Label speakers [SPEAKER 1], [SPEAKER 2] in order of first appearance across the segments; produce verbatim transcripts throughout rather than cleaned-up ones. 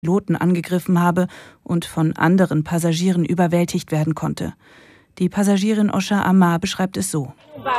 [SPEAKER 1] Piloten angegriffen habe und von anderen Passagieren überwältigt werden konnte. Die Passagierin Osha Ammar beschreibt es so: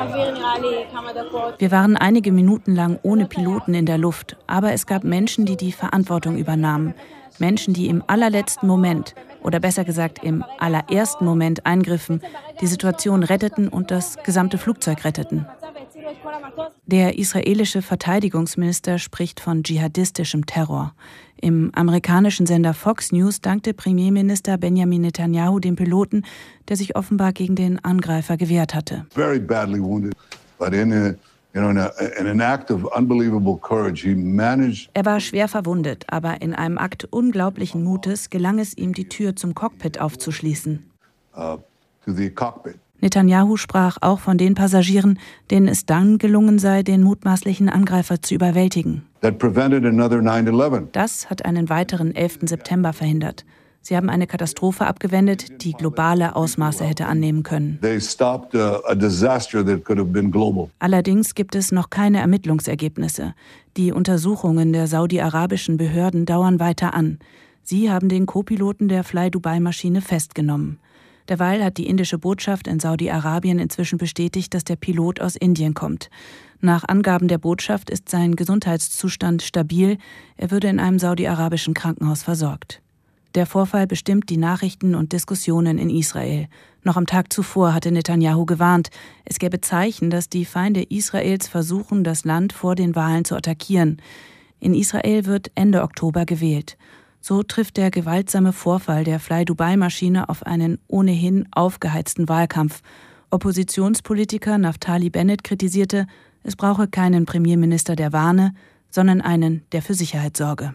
[SPEAKER 1] Wir waren einige Minuten lang ohne Piloten in der Luft, aber es gab Menschen, die die Verantwortung übernahmen. Menschen, die im allerletzten Moment, oder besser gesagt im allerersten Moment eingriffen, die Situation retteten und das gesamte Flugzeug retteten. Der israelische Verteidigungsminister spricht von dschihadistischem Terror. Im amerikanischen Sender Fox News dankte Premierminister Benjamin Netanyahu dem Piloten, der sich offenbar gegen den Angreifer gewehrt hatte.
[SPEAKER 2] Very badly wounded, but in a You know, in, a, in an act of unbelievable courage, he managed.
[SPEAKER 1] Er war schwer verwundet, aber in einem Akt unglaublichen Mutes gelang es ihm, die Tür zum Cockpit aufzuschließen.
[SPEAKER 2] Uh, to the cockpit.
[SPEAKER 1] Netanyahu sprach auch von den Passagieren, denen es dann gelungen sei, den mutmaßlichen Angreifer zu überwältigen.
[SPEAKER 2] That prevented another nine eleven.
[SPEAKER 1] Das hat einen weiteren elften September verhindert. Sie haben eine Katastrophe abgewendet, die globale Ausmaße hätte annehmen können.
[SPEAKER 2] They stopped a, a disaster that could have been global.
[SPEAKER 1] Allerdings gibt es noch keine Ermittlungsergebnisse. Die Untersuchungen der saudi-arabischen Behörden dauern weiter an. Sie haben den Co-Piloten der Fly-Dubai-Maschine festgenommen. Derweil hat die indische Botschaft in Saudi-Arabien inzwischen bestätigt, dass der Pilot aus Indien kommt. Nach Angaben der Botschaft ist sein Gesundheitszustand stabil. Er würde in einem saudi-arabischen Krankenhaus versorgt. Der Vorfall bestimmt die Nachrichten und Diskussionen in Israel. Noch am Tag zuvor hatte Netanyahu gewarnt, es gäbe Zeichen, dass die Feinde Israels versuchen, das Land vor den Wahlen zu attackieren. In Israel wird Ende Oktober gewählt. So trifft der gewaltsame Vorfall der Fly-Dubai-Maschine auf einen ohnehin aufgeheizten Wahlkampf. Oppositionspolitiker Naftali Bennett kritisierte, es brauche keinen Premierminister, der warne, sondern einen, der für Sicherheit sorge.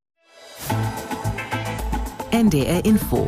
[SPEAKER 3] N D R Info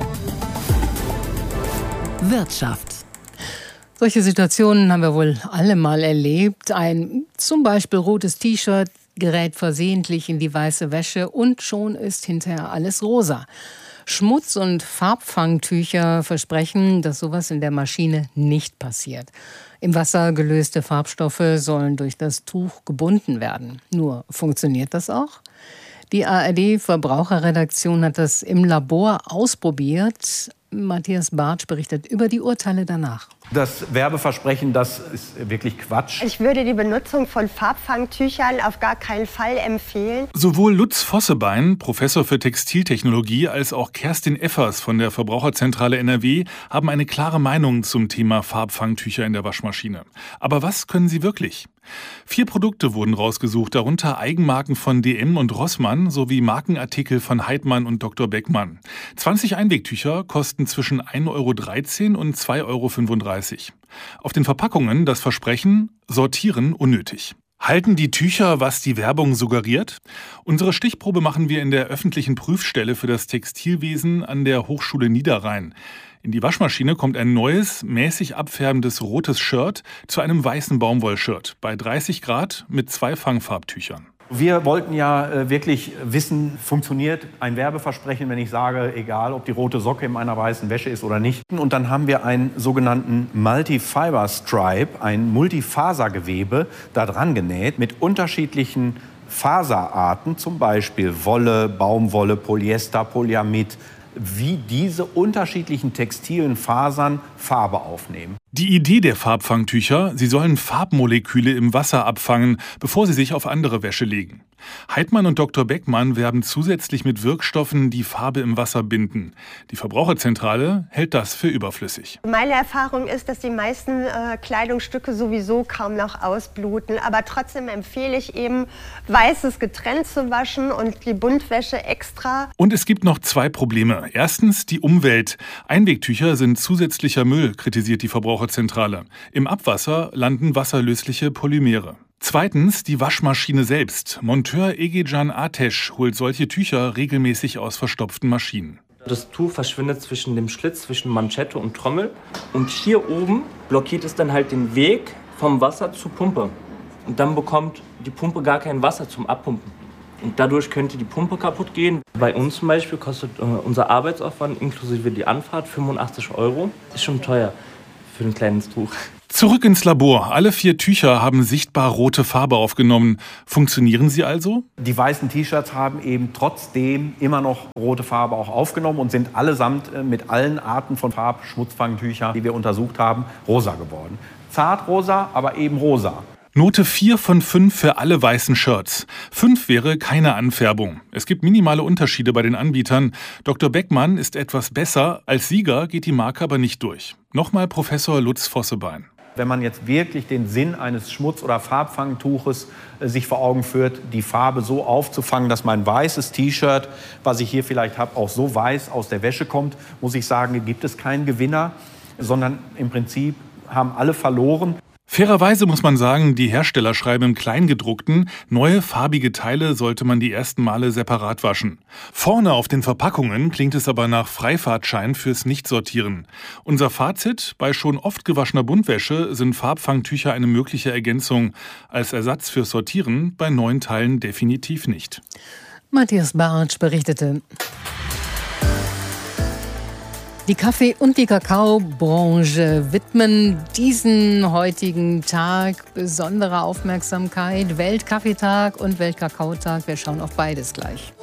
[SPEAKER 3] Wirtschaft.
[SPEAKER 4] Solche Situationen haben wir wohl alle mal erlebt. Ein zum Beispiel rotes T-Shirt gerät versehentlich in die weiße Wäsche und schon ist hinterher alles rosa. Schmutz- und Farbfangtücher versprechen, dass sowas in der Maschine nicht passiert. Im Wasser gelöste Farbstoffe sollen durch das Tuch gebunden werden. Nur funktioniert das auch? Die A R D-Verbraucherredaktion hat das im Labor ausprobiert. Matthias Bartsch berichtet über die Urteile danach.
[SPEAKER 5] Das Werbeversprechen, das ist wirklich Quatsch.
[SPEAKER 6] Ich würde die Benutzung von Farbfangtüchern auf gar keinen Fall empfehlen.
[SPEAKER 7] Sowohl Lutz Vossebein, Professor für Textiltechnologie, als auch Kerstin Effers von der Verbraucherzentrale N R W haben eine klare Meinung zum Thema Farbfangtücher in der Waschmaschine. Aber was können sie wirklich? Vier Produkte wurden rausgesucht, darunter Eigenmarken von D M und Rossmann sowie Markenartikel von Heidmann und Doktor Beckmann. zwanzig Einwegtücher kosten zwischen ein Euro dreizehn und zwei Euro fünfunddreißig. Auf den Verpackungen das Versprechen: Sortieren unnötig. Halten die Tücher, was die Werbung suggeriert? Unsere Stichprobe machen wir in der öffentlichen Prüfstelle für das Textilwesen an der Hochschule Niederrhein. In die Waschmaschine kommt ein neues, mäßig abfärbendes rotes Shirt zu einem weißen Baumwollshirt bei dreißig Grad mit zwei Fangfarbtüchern.
[SPEAKER 5] Wir wollten ja äh, wirklich wissen, funktioniert ein Werbeversprechen, wenn ich sage, egal ob die rote Socke in einer weißen Wäsche ist oder nicht. Und dann haben wir einen sogenannten Multi-Fiber Stripe, ein Multifasergewebe, da dran genäht mit unterschiedlichen Faserarten, zum Beispiel Wolle, Baumwolle, Polyester, Polyamid, wie diese unterschiedlichen textilen Fasern Farbe aufnehmen.
[SPEAKER 7] Die Idee der Farbfangtücher: sie sollen Farbmoleküle im Wasser abfangen, bevor sie sich auf andere Wäsche legen. Heidmann und Doktor Beckmann werben zusätzlich mit Wirkstoffen, die Farbe im Wasser binden. Die Verbraucherzentrale hält das für überflüssig.
[SPEAKER 6] Meine Erfahrung ist, dass die meisten äh, Kleidungsstücke sowieso kaum noch ausbluten. Aber trotzdem empfehle ich eben, Weißes getrennt zu waschen und die Buntwäsche extra.
[SPEAKER 7] Und es gibt noch zwei Probleme. Erstens die Umwelt. Einwegtücher sind zusätzlicher Müll, kritisiert die Verbraucherzentrale. Im Abwasser landen wasserlösliche Polymere. Zweitens die Waschmaschine selbst. Monteur Egecan Ateş holt solche Tücher regelmäßig aus verstopften Maschinen.
[SPEAKER 8] Das Tuch verschwindet zwischen dem Schlitz, zwischen Manschette und Trommel. Und hier oben blockiert es dann halt den Weg vom Wasser zur Pumpe. Und dann bekommt die Pumpe gar kein Wasser zum Abpumpen. Und dadurch könnte die Pumpe kaputt gehen. Bei uns zum Beispiel kostet äh, unser Arbeitsaufwand inklusive die Anfahrt fünfundachtzig Euro. Ist schon teuer. für ein kleines Tuch.
[SPEAKER 7] Zurück ins Labor. Alle vier Tücher haben sichtbar rote Farbe aufgenommen. Funktionieren sie also?
[SPEAKER 5] Die weißen T-Shirts haben eben trotzdem immer noch rote Farbe auch aufgenommen und sind allesamt mit allen Arten von Farbschmutzfangtüchern, die wir untersucht haben, rosa geworden. Zart rosa, aber eben rosa.
[SPEAKER 7] Note vier von fünf für alle weißen Shirts. fünf wäre keine Anfärbung. Es gibt minimale Unterschiede bei den Anbietern. Doktor Beckmann ist etwas besser. Als Sieger geht die Marke aber nicht durch. Nochmal Professor Lutz Vossebein.
[SPEAKER 5] Wenn man jetzt wirklich den Sinn eines Schmutz- oder Farbfangtuches äh, sich vor Augen führt, die Farbe so aufzufangen, dass mein weißes T-Shirt, was ich hier vielleicht habe, auch so weiß aus der Wäsche kommt, muss ich sagen, gibt es keinen Gewinner, sondern im Prinzip haben alle verloren.
[SPEAKER 7] Fairerweise muss man sagen, die Hersteller schreiben im Kleingedruckten, neue farbige Teile sollte man die ersten Male separat waschen. Vorne auf den Verpackungen klingt es aber nach Freifahrtschein fürs Nichtsortieren. Unser Fazit: Bei schon oft gewaschener Buntwäsche sind Farbfangtücher eine mögliche Ergänzung. Als Ersatz fürs Sortieren bei neuen Teilen definitiv nicht.
[SPEAKER 4] Matthias Bartsch berichtete. Die Kaffee- und die Kakaobranche widmen diesen heutigen Tag besondere Aufmerksamkeit. Weltkaffeetag und Weltkakaotag. Wir schauen auf beides gleich.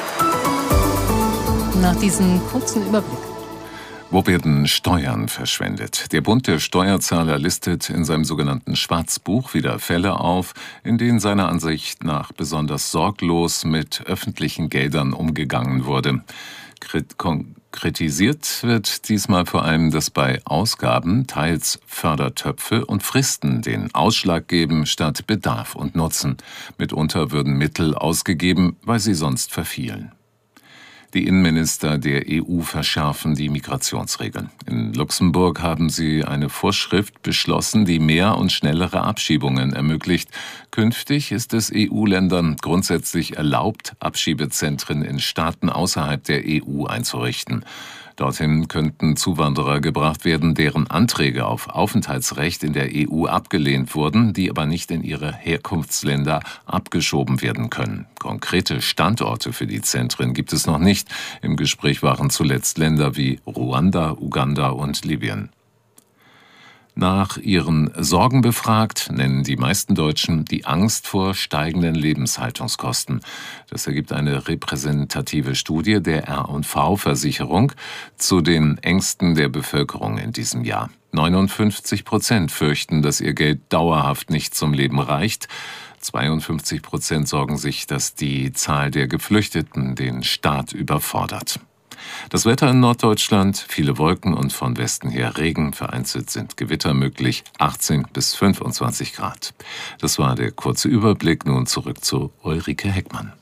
[SPEAKER 4] Nach diesem kurzen Überblick.
[SPEAKER 9] Wo werden Steuern verschwendet? Der Bund der Steuerzahler listet in seinem sogenannten Schwarzbuch wieder Fälle auf, in denen seiner Ansicht nach besonders sorglos mit öffentlichen Geldern umgegangen wurde. Kritisiert wird diesmal vor allem, dass bei Ausgaben teils Fördertöpfe und Fristen den Ausschlag geben statt Bedarf und Nutzen. Mitunter würden Mittel ausgegeben, weil sie sonst verfielen. Die Innenminister der E U verschärfen die Migrationsregeln. In Luxemburg haben sie eine Vorschrift beschlossen, die mehr und schnellere Abschiebungen ermöglicht. Künftig ist es E U-Ländern grundsätzlich erlaubt, Abschiebezentren in Staaten außerhalb der E U einzurichten. Dorthin könnten Zuwanderer gebracht werden, deren Anträge auf Aufenthaltsrecht in der E U abgelehnt wurden, die aber nicht in ihre Herkunftsländer abgeschoben werden können. Konkrete Standorte für die Zentren gibt es noch nicht. Im Gespräch waren zuletzt Länder wie Ruanda, Uganda und Libyen. Nach ihren Sorgen befragt, nennen die meisten Deutschen die Angst vor steigenden Lebenshaltungskosten. Das ergibt eine repräsentative Studie der R und V-Versicherung zu den Ängsten der Bevölkerung in diesem Jahr. neunundfünfzig Prozent fürchten, dass ihr Geld dauerhaft nicht zum Leben reicht. zweiundfünfzig Prozent sorgen sich, dass die Zahl der Geflüchteten den Staat überfordert. Das Wetter in Norddeutschland, viele Wolken und von Westen her Regen, vereinzelt sind Gewitter möglich, achtzehn bis fünfundzwanzig Grad. Das war der kurze Überblick, nun zurück zu Ulrike Heckmann.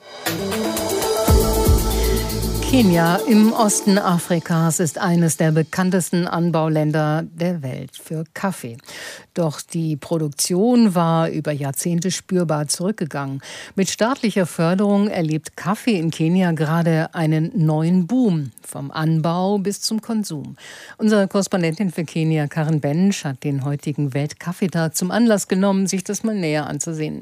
[SPEAKER 4] Kenia im Osten Afrikas ist eines der bekanntesten Anbauländer der Welt für Kaffee. Doch die Produktion war über Jahrzehnte spürbar zurückgegangen. Mit staatlicher Förderung erlebt Kaffee in Kenia gerade einen neuen Boom, vom Anbau bis zum Konsum. Unsere Korrespondentin für Kenia, Karin Bensch, hat den heutigen Weltkaffeetag zum Anlass genommen, sich das mal näher anzusehen.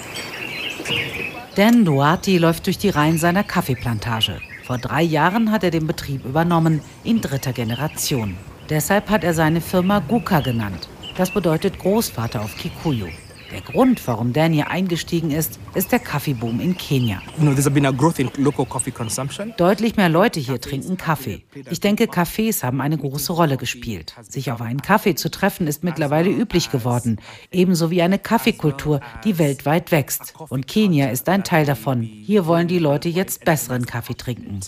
[SPEAKER 1] Dan Duati läuft durch die Reihen seiner Kaffeeplantage. Vor drei Jahren hat er den Betrieb übernommen, in dritter Generation. Deshalb hat er seine Firma Guka genannt. Das bedeutet Großvater auf Kikuyu. Der Grund, warum Dan hier eingestiegen ist, ist der Kaffeeboom in Kenia. Deutlich mehr Leute hier trinken Kaffee. Ich denke, Cafés haben eine große Rolle gespielt. Sich auf einen Kaffee zu treffen, ist mittlerweile üblich geworden. Ebenso wie eine Kaffeekultur, die weltweit wächst. Und Kenia ist ein Teil davon. Hier wollen die Leute jetzt besseren Kaffee trinken.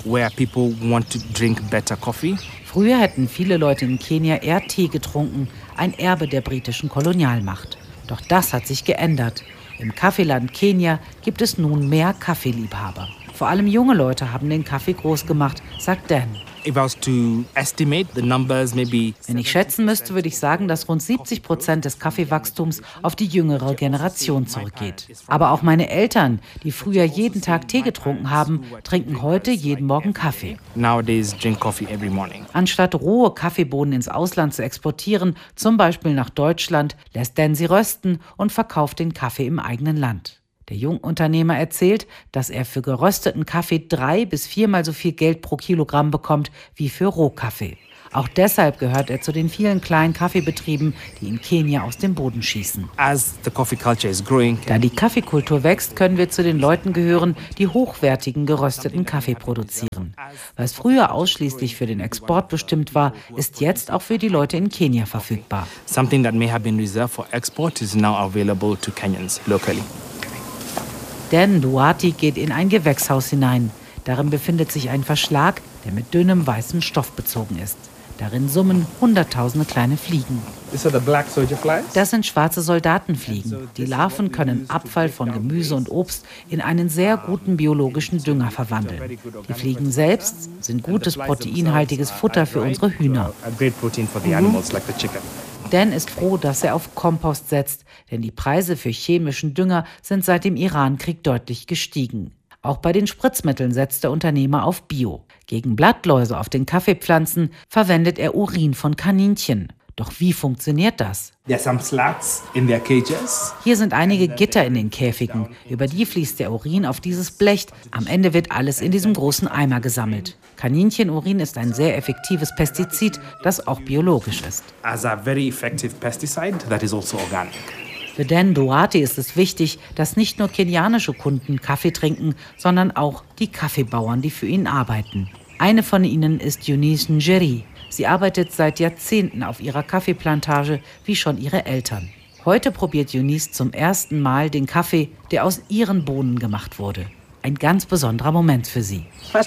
[SPEAKER 1] Früher hätten viele Leute in Kenia eher Tee getrunken, ein Erbe der britischen Kolonialmacht. Doch das hat sich geändert. Im Kaffeeland Kenia gibt es nun mehr Kaffeeliebhaber. Vor allem junge Leute haben den Kaffee groß gemacht, sagt Dan. Wenn ich schätzen müsste, würde ich sagen, dass rund siebzig Prozent des Kaffeewachstums auf die jüngere Generation zurückgeht. Aber auch meine Eltern, die früher jeden Tag Tee getrunken haben, trinken heute jeden Morgen Kaffee. Anstatt rohe Kaffeebohnen ins Ausland zu exportieren, zum Beispiel nach Deutschland, lässt Dan sie rösten und verkauft den Kaffee im eigenen Land. Der Jungunternehmer erzählt, dass er für gerösteten Kaffee drei bis viermal so viel Geld pro Kilogramm bekommt wie für Rohkaffee.
[SPEAKER 10] Auch deshalb gehört er zu den vielen kleinen Kaffeebetrieben, die in Kenia aus dem Boden schießen.
[SPEAKER 11] As the coffee culture is growing,
[SPEAKER 10] da die Kaffeekultur wächst, können wir zu den Leuten gehören, die hochwertigen gerösteten Kaffee produzieren. Was früher ausschließlich für den Export bestimmt war, ist jetzt auch für die Leute in Kenia verfügbar.
[SPEAKER 11] Something that may have been reserved for export is now available to Kenyans locally.
[SPEAKER 10] Dan Duarte geht in ein Gewächshaus hinein. Darin befindet sich ein Verschlag, der mit dünnem weißem Stoff bezogen ist. Darin summen hunderttausende kleine Fliegen. Das sind schwarze Soldatenfliegen. Die Larven können Abfall von Gemüse und Obst in einen sehr guten biologischen Dünger verwandeln. Die Fliegen selbst sind gutes proteinhaltiges Futter für unsere Hühner. Dan ist froh, dass er auf Kompost setzt, denn die Preise für chemischen Dünger sind seit dem Irankrieg deutlich gestiegen. Auch bei den Spritzmitteln setzt der Unternehmer auf Bio. Gegen Blattläuse auf den Kaffeepflanzen verwendet er Urin von Kaninchen. Doch wie funktioniert das? Hier sind einige Gitter in den Käfigen. Über die fließt der Urin auf dieses Blech. Am Ende wird alles in diesem großen Eimer gesammelt. Kaninchenurin ist ein sehr effektives Pestizid, das auch biologisch ist. Für Dan Duarte ist es wichtig, dass nicht nur kenianische Kunden Kaffee trinken, sondern auch die Kaffeebauern, die für ihn arbeiten. Eine von ihnen ist Eunice Njeri. Sie arbeitet seit Jahrzehnten auf ihrer Kaffeeplantage, wie schon ihre Eltern. Heute probiert Eunice zum ersten Mal den Kaffee, der aus ihren Bohnen gemacht wurde. Ein ganz besonderer Moment für sie.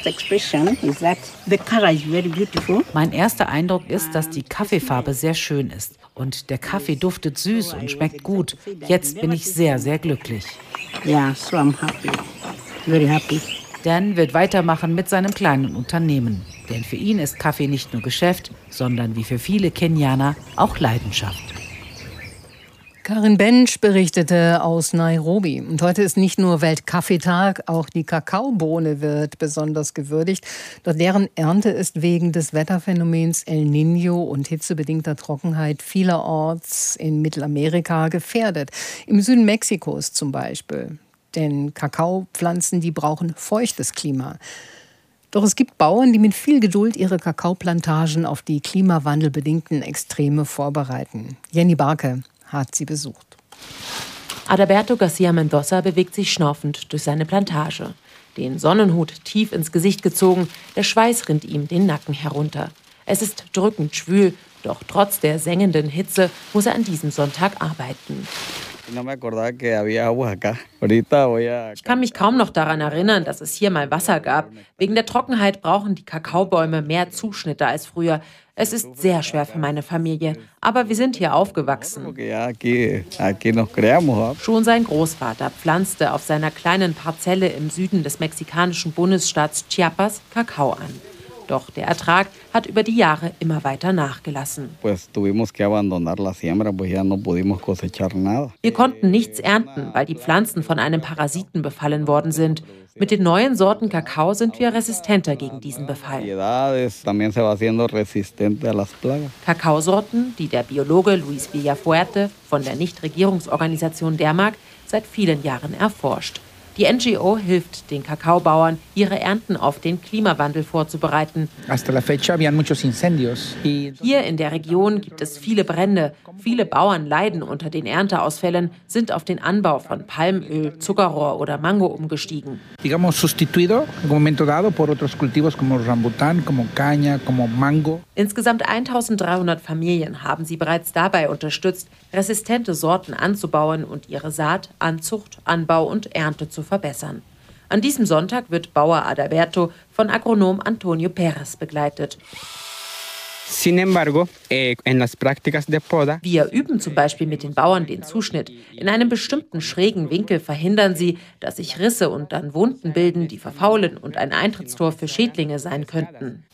[SPEAKER 10] Mein erster Eindruck ist, dass die Kaffeefarbe sehr schön ist. Und der Kaffee duftet süß und schmeckt gut. Jetzt bin ich sehr, sehr glücklich.
[SPEAKER 12] Yeah, so I'm happy. Very happy.
[SPEAKER 10] Dan wird weitermachen mit seinem kleinen Unternehmen. Denn für ihn ist Kaffee nicht nur Geschäft, sondern wie für viele Kenianer auch Leidenschaft.
[SPEAKER 4] Karin Bensch berichtete aus Nairobi. Und heute ist nicht nur Weltkaffeetag, auch die Kakaobohne wird besonders gewürdigt. Doch deren Ernte ist wegen des Wetterphänomens El Niño und hitzebedingter Trockenheit vielerorts in Mittelamerika gefährdet. Im Süden Mexikos zum Beispiel. Denn Kakaopflanzen, die brauchen feuchtes Klima. Doch es gibt Bauern, die mit viel Geduld ihre Kakaoplantagen auf die klimawandelbedingten Extreme vorbereiten. Jenny Barke hat sie besucht.
[SPEAKER 13] Adalberto Garcia Mendoza bewegt sich schnaufend durch seine Plantage. Den Sonnenhut tief ins Gesicht gezogen, der Schweiß rinnt ihm den Nacken herunter. Es ist drückend schwül, doch trotz der sengenden Hitze muss er an diesem Sonntag arbeiten. Ich kann mich kaum noch daran erinnern, dass es hier mal Wasser gab. Wegen der Trockenheit brauchen die Kakaobäume mehr Zuschnitte als früher. Es ist sehr schwer für meine Familie, aber wir sind hier aufgewachsen. Schon sein Großvater pflanzte auf seiner kleinen Parzelle im Süden des mexikanischen Bundesstaats Chiapas Kakao an. Doch der Ertrag hat über die Jahre immer weiter nachgelassen. Wir konnten nichts ernten, weil die Pflanzen von einem Parasiten befallen worden sind. Mit den neuen Sorten Kakao sind wir resistenter gegen diesen Befall. Kakaosorten, die der Biologe Luis Villafuerte von der Nichtregierungsorganisation DERMAC seit vielen Jahren erforscht. Die N G O hilft den Kakaobauern, ihre Ernten auf den Klimawandel vorzubereiten. Hier in der Region gibt es viele Brände. Viele Bauern leiden unter den Ernteausfällen, sind auf den Anbau von Palmöl, Zuckerrohr oder Mango umgestiegen. Insgesamt eintausenddreihundert Familien haben sie bereits dabei unterstützt, resistente Sorten anzubauen und ihre Saat, Anzucht, Anbau und Ernte zu verbessern. An diesem Sonntag wird Bauer Adalberto von Agronom Antonio Perez begleitet. Wir üben zum Beispiel mit den Bauern den Zuschnitt. In einem bestimmten schrägen Winkel verhindern sie, dass sich Risse und dann Wunden bilden, die verfaulen und ein Eintrittstor für Schädlinge sein könnten.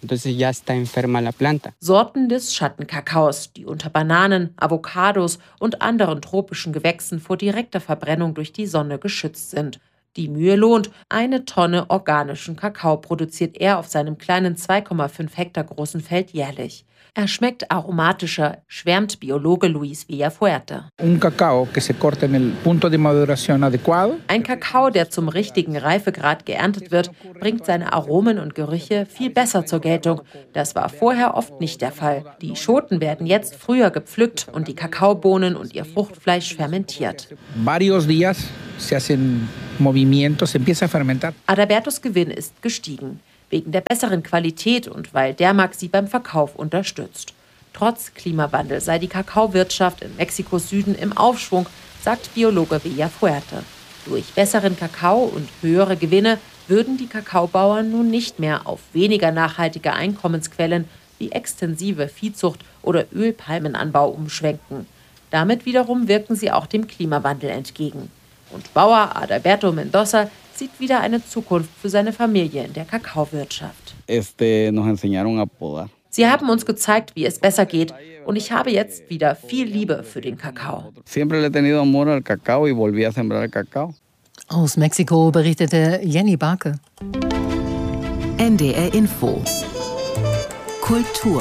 [SPEAKER 13] Sorten des Schattenkakaos, die unter Bananen, Avocados und anderen tropischen Gewächsen vor direkter Verbrennung durch die Sonne geschützt sind. Die Mühe lohnt. Eine Tonne organischen Kakao produziert er auf seinem kleinen zwei Komma fünf Hektar großen Feld jährlich. Er schmeckt aromatischer, schwärmt Biologe Luis Villafuerte.
[SPEAKER 14] Un cacao que se corta en el punto de maduración adecuado.
[SPEAKER 13] Ein Kakao, der zum richtigen Reifegrad geerntet wird, bringt seine Aromen und Gerüche viel besser zur Geltung. Das war vorher oft nicht der Fall. Die Schoten werden jetzt früher gepflückt und die Kakaobohnen und ihr Fruchtfleisch fermentiert.
[SPEAKER 14] Varios días se hacen movimientos, se empieza a fermentar.
[SPEAKER 13] Adalbertos Gewinn ist gestiegen. Wegen der besseren Qualität und weil Dermac sie beim Verkauf unterstützt. Trotz Klimawandel sei die Kakaowirtschaft in Mexikos Süden im Aufschwung, sagt Biologe Villafuerte. Durch besseren Kakao und höhere Gewinne würden die Kakaobauern nun nicht mehr auf weniger nachhaltige Einkommensquellen wie extensive Viehzucht oder Ölpalmenanbau umschwenken. Damit wiederum wirken sie auch dem Klimawandel entgegen. Und Bauer Adalberto Mendoza sieht wieder eine Zukunft für seine Familie in der Kakaowirtschaft.
[SPEAKER 15] Este, nos enseñaron a podar.
[SPEAKER 13] Sie haben uns gezeigt, wie es besser geht, und ich habe jetzt wieder viel Liebe für den Kakao.
[SPEAKER 15] Siempre le he tenido amor al cacao y volví a sembrar el cacao.
[SPEAKER 4] Aus Mexiko berichtete Jenny Barke.
[SPEAKER 3] N D R Info. Kultur.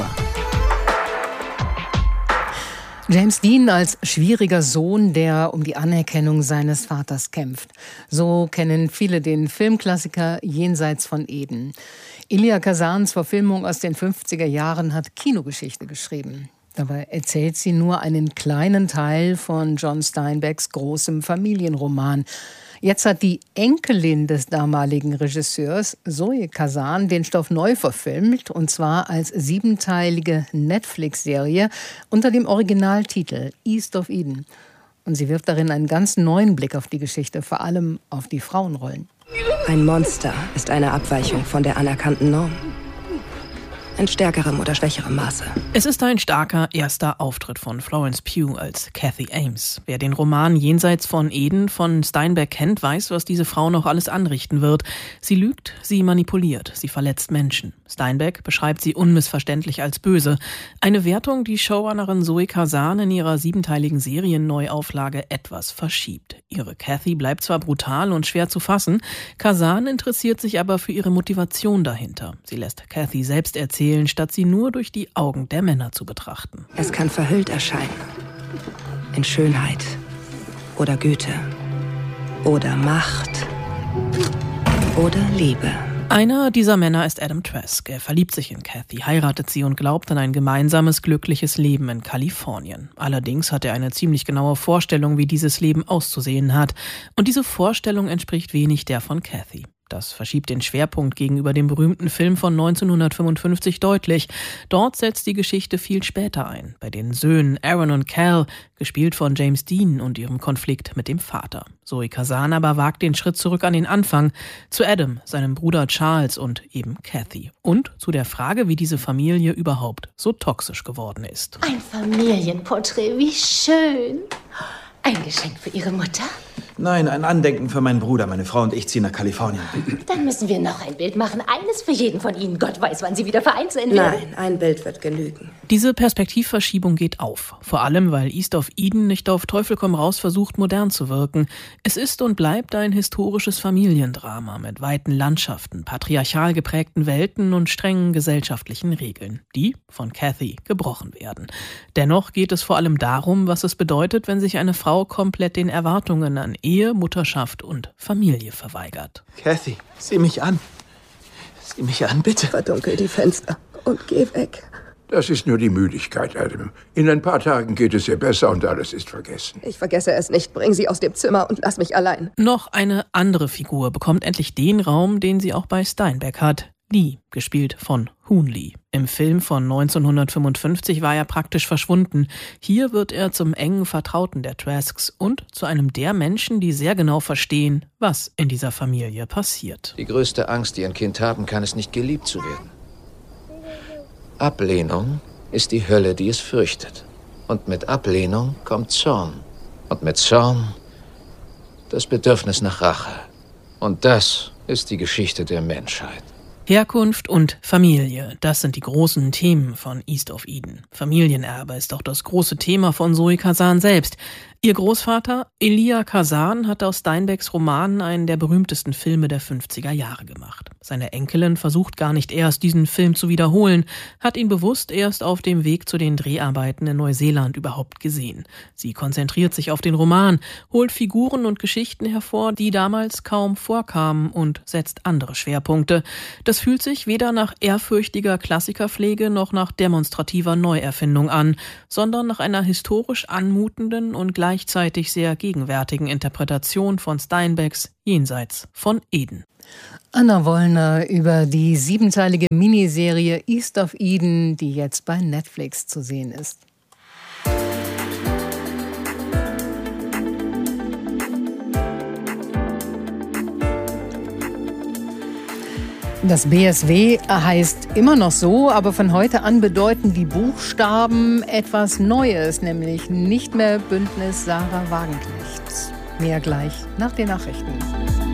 [SPEAKER 4] James Dean als schwieriger Sohn, der um die Anerkennung seines Vaters kämpft. So kennen viele den Filmklassiker Jenseits von Eden. Elia Kazans Verfilmung aus den fünfziger Jahren hat Kinogeschichte geschrieben. Dabei erzählt sie nur einen kleinen Teil von John Steinbecks großem Familienroman. Jetzt hat die Enkelin des damaligen Regisseurs, Zoe Kazan, den Stoff neu verfilmt, und zwar als siebenteilige Netflix-Serie unter dem Originaltitel East of Eden. Und sie wirft darin einen ganz neuen Blick auf die Geschichte, vor allem auf die Frauenrollen.
[SPEAKER 16] Ein Monster ist eine Abweichung von der anerkannten Norm. In stärkerem oder schwächerem Maße.
[SPEAKER 17] Es ist ein starker erster Auftritt von Florence Pugh als Kathy Ames. Wer den Roman Jenseits von Eden von Steinbeck kennt, weiß, was diese Frau noch alles anrichten wird. Sie lügt, sie manipuliert, sie verletzt Menschen. Steinbeck beschreibt sie unmissverständlich als böse. Eine Wertung, die Showrunnerin Zoe Kazan in ihrer siebenteiligen Serienneuauflage etwas verschiebt. Ihre Kathy bleibt zwar brutal und schwer zu fassen, Kazan interessiert sich aber für ihre Motivation dahinter. Sie lässt Kathy selbst erzählen, statt sie nur durch die Augen der Männer zu betrachten.
[SPEAKER 16] Es kann verhüllt erscheinen. In Schönheit oder Güte oder Macht oder Liebe.
[SPEAKER 17] Einer dieser Männer ist Adam Trask. Er verliebt sich in Kathy, heiratet sie und glaubt an ein gemeinsames, glückliches Leben in Kalifornien. Allerdings hat er eine ziemlich genaue Vorstellung, wie dieses Leben auszusehen hat. Und diese Vorstellung entspricht wenig der von Kathy. Das verschiebt den Schwerpunkt gegenüber dem berühmten Film von neunzehnhundertfünfundfünfzig deutlich. Dort setzt die Geschichte viel später ein, bei den Söhnen Aaron und Cal, gespielt von James Dean, und ihrem Konflikt mit dem Vater. Zoe Kazan aber wagt den Schritt zurück an den Anfang, zu Adam, seinem Bruder Charles und eben Kathy. Und zu der Frage, wie diese Familie überhaupt so toxisch geworden ist.
[SPEAKER 18] Ein Familienporträt, wie schön. Ein Geschenk für Ihre Mutter?
[SPEAKER 19] Nein, ein Andenken für meinen Bruder. Meine Frau und ich ziehen nach Kalifornien.
[SPEAKER 18] Dann müssen wir noch ein Bild machen. Eines für jeden von Ihnen. Gott weiß, wann Sie wieder vereint sind.
[SPEAKER 16] Nein, ein Bild wird genügen.
[SPEAKER 17] Diese Perspektivverschiebung geht auf. Vor allem, weil East of Eden nicht auf Teufel komm raus versucht, modern zu wirken. Es ist und bleibt ein historisches Familiendrama mit weiten Landschaften, patriarchal geprägten Welten und strengen gesellschaftlichen Regeln, die von Kathy gebrochen werden. Dennoch geht es vor allem darum, was es bedeutet, wenn sich eine Frau komplett den Erwartungen an Ehe, Mutterschaft und Familie verweigert.
[SPEAKER 19] Kathy, sieh mich an. Sieh mich an, bitte.
[SPEAKER 16] Verdunkel die Fenster und geh weg.
[SPEAKER 20] Das ist nur die Müdigkeit, Adam. In ein paar Tagen geht es ihr besser und alles ist vergessen.
[SPEAKER 16] Ich vergesse es nicht. Bring sie aus dem Zimmer und lass mich allein.
[SPEAKER 17] Noch eine andere Figur bekommt endlich den Raum, den sie auch bei Steinbeck hat. Lee, gespielt von Hoon Lee. Im Film von neunzehnhundertfünfundfünfzig war er praktisch verschwunden. Hier wird er zum engen Vertrauten der Trasks und zu einem der Menschen, die sehr genau verstehen, was in dieser Familie passiert.
[SPEAKER 21] Die größte Angst, die ein Kind haben kann, ist nicht geliebt zu werden. Ablehnung ist die Hölle, die es fürchtet. Und mit Ablehnung kommt Zorn. Und mit Zorn das Bedürfnis nach Rache. Und das ist die Geschichte der Menschheit.
[SPEAKER 17] Herkunft und Familie, das sind die großen Themen von East of Eden. Familienerbe ist auch das große Thema von Zoe Kazan selbst. Ihr Großvater Elia Kazan hat aus Steinbecks Romanen einen der berühmtesten Filme der fünfziger Jahre gemacht. Seine Enkelin versucht gar nicht erst, diesen Film zu wiederholen, hat ihn bewusst erst auf dem Weg zu den Dreharbeiten in Neuseeland überhaupt gesehen. Sie konzentriert sich auf den Roman, holt Figuren und Geschichten hervor, die damals kaum vorkamen, und setzt andere Schwerpunkte. Das fühlt sich weder nach ehrfürchtiger Klassikerpflege noch nach demonstrativer Neuerfindung an, sondern nach einer historisch anmutenden und gleichzeitig sehr gegenwärtigen Interpretation von Steinbecks Jenseits von Eden.
[SPEAKER 4] Anna Wollner über die siebenteilige Miniserie East of Eden, die jetzt bei Netflix zu sehen ist. Das B S W heißt immer noch so, aber von heute an bedeuten die Buchstaben etwas Neues, nämlich nicht mehr Bündnis Sarah Wagenknecht. Mehr gleich nach den Nachrichten.